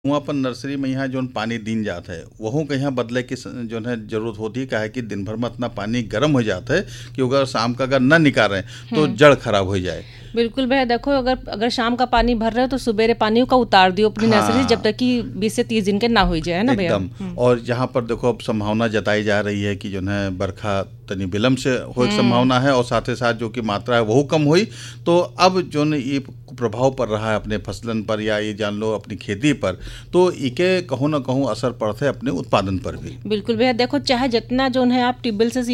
वहाँ पर नर्सरी में यहाँ जौन पानी दीन जात है वहू के यहाँ बदले की जो है जरूरत होती है। काहे कि दिन भर में इतना पानी गर्म हो जाता है कि अगर शाम का अगर न निकालें तो जड़ खराब हो जाए। बिल्कुल भैया, देखो अगर शाम का पानी भर रहे हो तो सुबेरे पानी का उतार दियो अपनी नर्सरी, जब तक कि 20 से 30 दिन के ना हो जाए, है ना भैया। एकदम। और जहाँ पर देखो अब संभावना जताई जा रही है कि जो है बरखा तनी विलम्ब से हो की संभावना है और साथ ही साथ जो कि मात्रा है वह कम हुई, तो अब जो ये प्रभाव पड़ रहा है अपने फसलन पर या ये जान लो अपनी खेती पर, तो इके कहूँ ना कहूँ असर पड़ता है अपने उत्पादन पर भी। बिल्कुल भैया, देखो चाहे जितना जो है आप ट्यूबवेल से